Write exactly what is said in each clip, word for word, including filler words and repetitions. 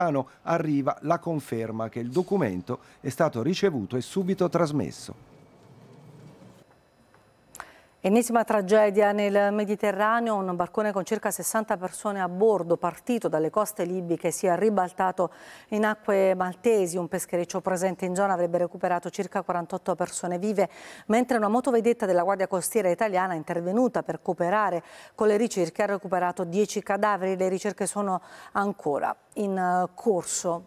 arriva la conferma che il documento è stato ricevuto e subito trasmesso. Ennesima tragedia nel Mediterraneo, un barcone con circa sessanta persone a bordo, partito dalle coste libiche, si è ribaltato in acque maltesi. Un peschereccio presente in zona avrebbe recuperato circa quarantotto persone vive, mentre una motovedetta della Guardia Costiera italiana, intervenuta per cooperare con le ricerche, ha recuperato dieci cadaveri. Le ricerche sono ancora in corso.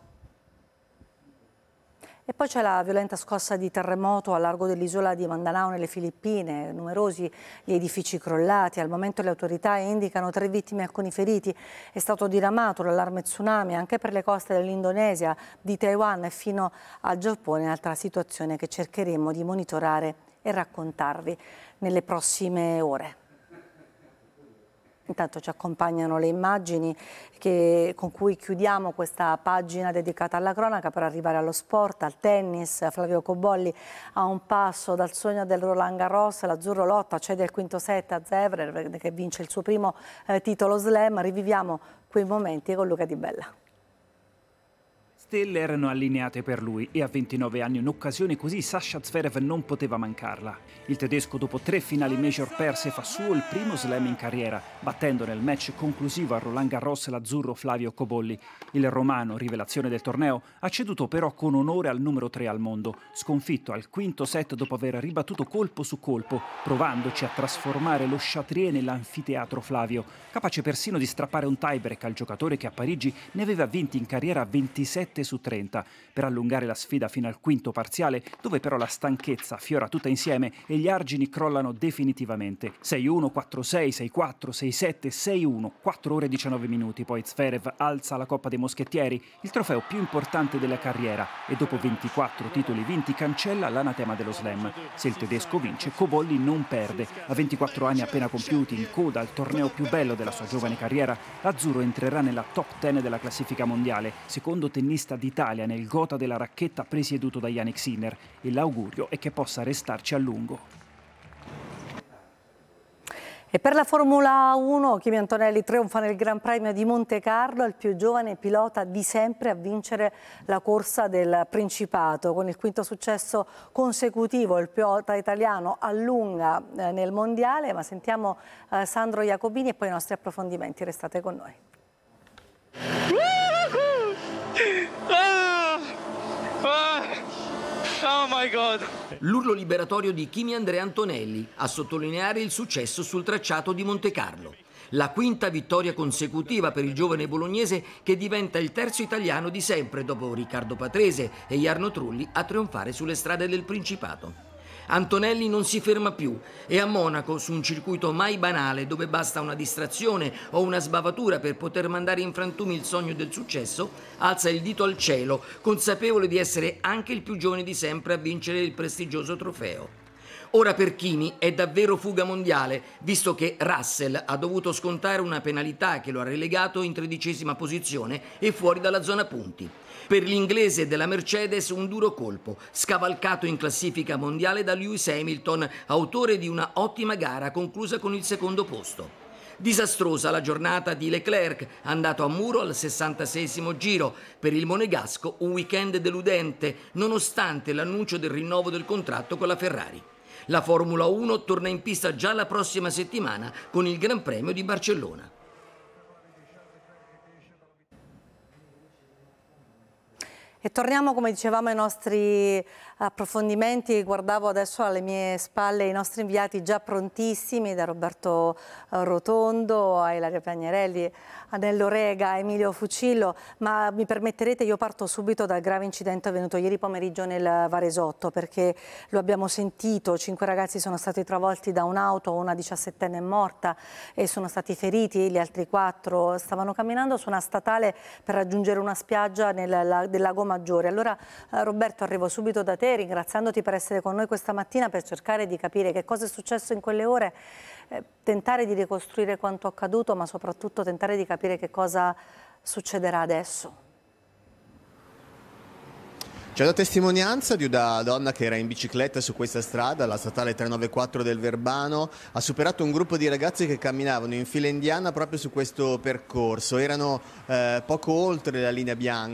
E poi c'è la violenta scossa di terremoto a largo dell'isola di Mindanao nelle Filippine, numerosi gli edifici crollati. Al momento le autorità indicano tre vittime e alcuni feriti. È stato diramato l'allarme tsunami anche per le coste dell'Indonesia, di Taiwan e fino al Giappone, altra situazione che cercheremo di monitorare e raccontarvi nelle prossime ore. Intanto ci accompagnano le immagini che, con cui chiudiamo questa pagina dedicata alla cronaca per arrivare allo sport, al tennis. Flavio Cobolli a un passo dal sogno del Roland Garros, l'azzurro lotta, cede il quinto set a Zverev che vince il suo primo eh, titolo slam. Riviviamo quei momenti con Luca Di Bella. Stelle erano allineate per lui e a ventinove anni un'occasione così Sasha Zverev non poteva mancarla. Il tedesco dopo tre finali major perse fa suo il primo slam in carriera, battendo nel match conclusivo a Roland Garros l'azzurro Flavio Cobolli. Il romano, rivelazione del torneo, ha ceduto però con onore al numero tre al mondo, sconfitto al quinto set dopo aver ribattuto colpo su colpo, provandoci a trasformare lo Chatrier nell'anfiteatro Flavio, capace persino di strappare un tiebreak al giocatore che a Parigi ne aveva vinti in carriera ventisette su trenta, per allungare la sfida fino al quinto parziale, dove però la stanchezza fiora tutta insieme e gli argini crollano definitivamente. sei uno, quattro sei, sei quattro, sei sette, sei uno, quattro ore e diciannove minuti. Poi Zverev alza la Coppa dei Moschettieri, il trofeo più importante della carriera, e dopo ventiquattro titoli vinti cancella l'anatema dello slam. Se il tedesco vince, Cobolli non perde. A ventiquattro anni appena compiuti, in coda al torneo più bello della sua giovane carriera, l'azzurro entrerà nella top dieci della classifica mondiale, secondo tennista d'Italia nel gotha della racchetta presieduto da Jannik Sinner, e l'augurio è che possa restarci a lungo. E per la Formula uno, Kimi Antonelli trionfa nel Gran Premio di Monte Carlo, il più giovane pilota di sempre a vincere la corsa del Principato. Con il quinto successo consecutivo, il pilota italiano allunga eh, nel mondiale. Ma sentiamo eh, Sandro Jacobini e poi i nostri approfondimenti. Restate con noi. Oh my God! L'urlo liberatorio di Kimi Andrea Antonelli a sottolineare il successo sul tracciato di Monte Carlo. La quinta vittoria consecutiva per il giovane bolognese, che diventa il terzo italiano di sempre dopo Riccardo Patrese e Jarno Trulli a trionfare sulle strade del Principato. Antonelli non si ferma più e a Monaco, su un circuito mai banale dove basta una distrazione o una sbavatura per poter mandare in frantumi il sogno del successo, alza il dito al cielo, consapevole di essere anche il più giovane di sempre a vincere il prestigioso trofeo. Ora per Kimi è davvero fuga mondiale, visto che Russell ha dovuto scontare una penalità che lo ha relegato in tredicesima posizione e fuori dalla zona punti. Per l'inglese della Mercedes un duro colpo, scavalcato in classifica mondiale da Lewis Hamilton, autore di una ottima gara conclusa con il secondo posto. Disastrosa la giornata di Leclerc, andato a muro al sessantaseiesimo giro. Per il monegasco un weekend deludente, nonostante l'annuncio del rinnovo del contratto con la Ferrari. La Formula uno torna in pista già la prossima settimana con il Gran Premio di Barcellona. E torniamo, come dicevamo, ai nostri approfondimenti. Guardavo adesso alle mie spalle i nostri inviati già prontissimi, da Roberto Rotondo a Ilaria Piagnarelli, a Nello Rega, a Emilio Fucillo, ma mi permetterete, io parto subito dal grave incidente avvenuto ieri pomeriggio nel Varesotto, perché lo abbiamo sentito, cinque ragazzi sono stati travolti da un'auto, una diciassettenne è morta e sono stati feriti, gli altri quattro stavano camminando su una statale per raggiungere una spiaggia nel, del Lago Maggiore. Allora eh, Roberto, arrivo subito da te, ringraziandoti per essere con noi questa mattina per cercare di capire che cosa è successo in quelle ore, eh, tentare di ricostruire quanto accaduto, ma soprattutto tentare di capire che cosa succederà adesso. C'è una testimonianza di una donna che era in bicicletta su questa strada, la statale trecentonovantaquattro del Verbano, ha superato un gruppo di ragazzi che camminavano in fila indiana proprio su questo percorso, erano eh, poco oltre la linea bianca.